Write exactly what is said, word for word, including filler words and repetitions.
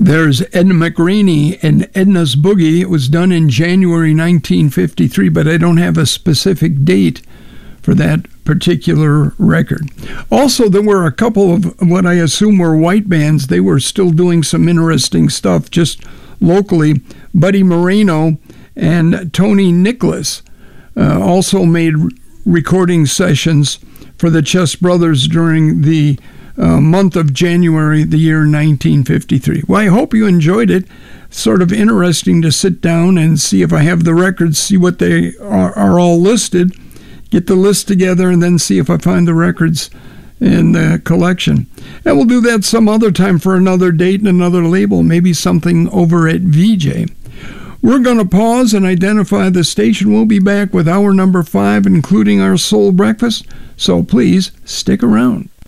There's Edna McRaney and Edna's Boogie. It was done in January nineteen fifty-three, but I don't have a specific date for that particular record. Also, there were a couple of what I assume were white bands. They were still doing some interesting stuff just locally. Buddy Moreno and Tony Nicholas uh, also made recording sessions for the Chess Brothers during the uh, month of January, the year nineteen fifty-three. Well, I hope you enjoyed it. Sort of interesting to sit down and see if I have the records, see what they are, are all listed, get the list together, and then see if I find the records in the collection. And we'll do that some other time for another date and another label, maybe something over at V J. We're going to pause and identify the station. We'll be back with hour number five, including our Soul Breakfast, so please stick around.